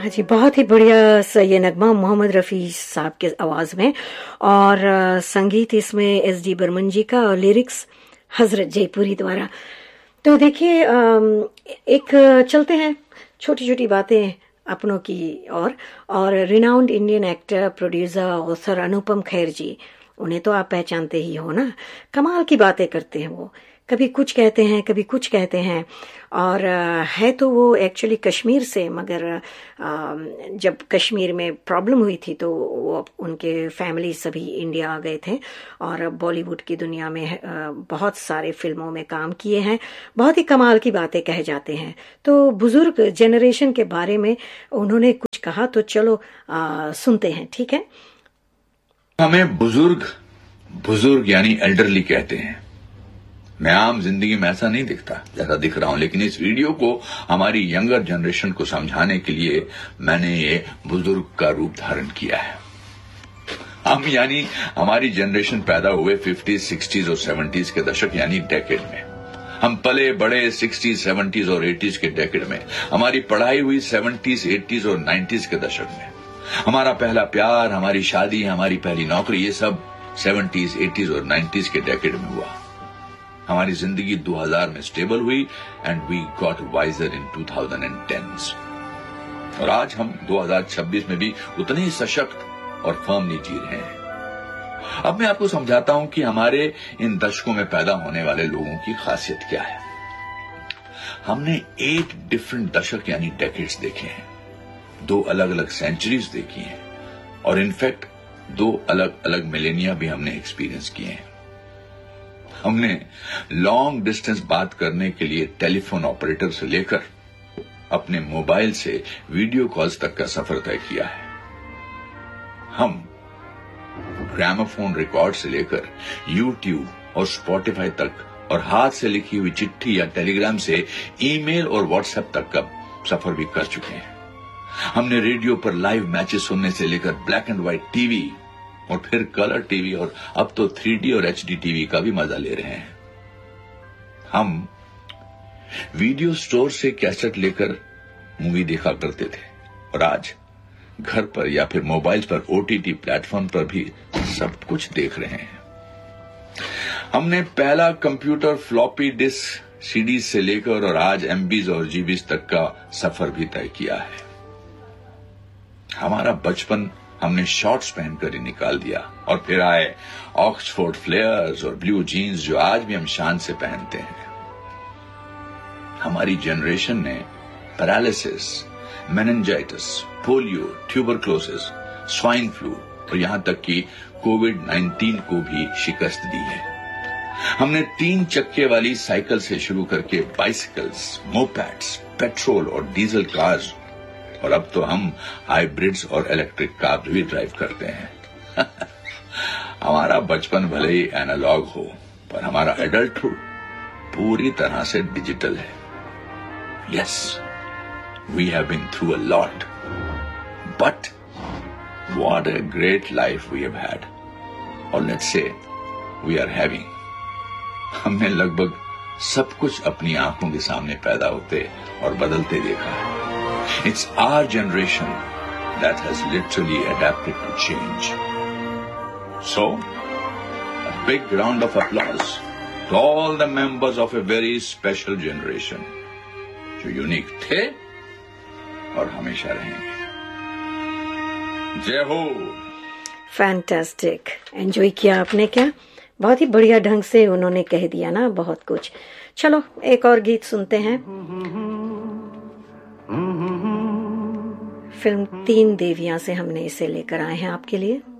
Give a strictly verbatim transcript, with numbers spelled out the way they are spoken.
हाँ जी, बहुत ही बढ़िया सा ये नगमा मोहम्मद रफ़ी साहब के आवाज़ में, और आ, संगीत इसमें एस डी बर्मन जी का, और लिरिक्स हजरत जयपुरी द्वारा। तो देखिए, एक चलते हैं छोटी छोटी बातें अपनों की और और renowned Indian actor, producer, author Anupam Kher जी, उन्हें तो आप पहचानते ही हो ना। कमाल की बातें करते हैं वो, कभी कुछ कहते हैं कभी कुछ कहते हैं। और है तो वो एक्चुअली कश्मीर से, मगर जब कश्मीर में प्रॉब्लम हुई थी तो वो उनके फैमिली सभी इंडिया आ गए थे, और बॉलीवुड की दुनिया में बहुत सारे फिल्मों में काम किए हैं। बहुत ही कमाल की बातें कह जाते हैं। तो बुजुर्ग जनरेशन के बारे में उन्होंने कुछ कहा, तो चलो आ, सुनते हैं, ठीक है। हमें बुजुर्ग बुजुर्ग यानी एल्डरली कहते हैं। मैं आम जिंदगी में ऐसा नहीं दिखता जैसा दिख रहा हूं, लेकिन इस वीडियो को हमारी यंगर जनरेशन को समझाने के लिए मैंने ये बुजुर्ग का रूप धारण किया है। हम यानी हमारी जनरेशन पैदा हुए फिफ्टीज, सिक्सटीज और सेवेंटीज के दशक यानी डेकेड में। हम पले बड़े सिक्सटीज, सेवेंटीज और एटीज के डेकेड में। हमारी पढ़ाई हुई सेवेंटीज, एटीज और नाइन्टीज के दशक में। हमारा पहला प्यार, हमारी शादी, हमारी पहली नौकरी, ये सब सेवेंटीज, एटीज और नाइन्टीज के डेकेड में हुआ। हमारी जिंदगी दो हज़ार में स्टेबल हुई and we got visor in two thousand tense. और आज हम दो हज़ार छब्बीस में भी उतने ही सशक्त और फर्मली जी रहे हैं। अब मैं आपको समझाता हूं कि हमारे इन दशकों में पैदा होने वाले लोगों की खासियत क्या है। हमने एट डिफरेंट दशक यानी डेकेड्स देखे हैं, दो अलग अलग सेंचुरीज देखी हैं, और इनफैक्ट दो अलग अलग मिलेनिया भी हमने एक्सपीरियंस किए हैं। हमने लॉन्ग डिस्टेंस बात करने के लिए टेलीफोन ऑपरेटर से लेकर अपने मोबाइल से वीडियो कॉल्स तक का सफर तय किया है। हम ग्रामोफोन रिकॉर्ड से लेकर यूट्यूब और स्पॉटिफाई तक, और हाथ से लिखी हुई चिट्ठी या टेलीग्राम से ईमेल और व्हाट्सएप तक का सफर भी कर चुके हैं। हमने रेडियो पर लाइव मैचेस सुनने से लेकर ब्लैक एंड व्हाइट टीवी, और फिर कलर टीवी, और अब तो थ्री डी और एच डी टीवी का भी मजा ले रहे हैं। हम वीडियो स्टोर से कैसेट लेकर मूवी देखा करते थे, और आज घर पर या फिर मोबाइल पर ओटीटी प्लेटफॉर्म पर भी सब कुछ देख रहे हैं। हमने पहला कंप्यूटर फ्लॉपी डिस्क, सीडीज से लेकर, और आज एमबीज और जीबीज तक का सफर भी तय किया है। हमारा बचपन हमने शॉर्ट्स पहनकर ही निकाल दिया, और फिर आए ऑक्सफोर्ड फ्लेयर्स और ब्लू जीन्स जो आज भी हम शान से पहनते हैं। हमारी जनरेशन ने paralysis, meningitis, polio, tuberculosis, swine flu और यहां तक कि कोविड नाइन्टीन को भी शिकस्त दी है। हमने तीन चक्के वाली साइकिल से शुरू करके बाइसिकल्स, मोपैड्स, पेट्रोल और डीजल कार्स, और अब तो हम हाइब्रिड्स और इलेक्ट्रिक कार भी ड्राइव करते हैं। हमारा बचपन भले ही एनालॉग हो, पर हमारा एडल्टहुड पूरी तरह से डिजिटल है। Yes, we have been through a lot, but what a great life we have had, और let's say we are having. हमने लगभग सब कुछ अपनी आंखों के सामने पैदा होते और बदलते देखा है। It's our generation that has literally adapted to change. So, a big round of applause to all the members of a very special generation, जो यूनिक थे और हमेशा रहेंगे। जय हो। फैंटास्टिक, एंजॉय किया आपने क्या? बहुत ही बढ़िया ढंग से उन्होंने कह दिया ना बहुत कुछ। चलो एक और गीत सुनते हैं। फिल्म तीन देवियां से हमने इसे लेकर आए हैं आपके लिए।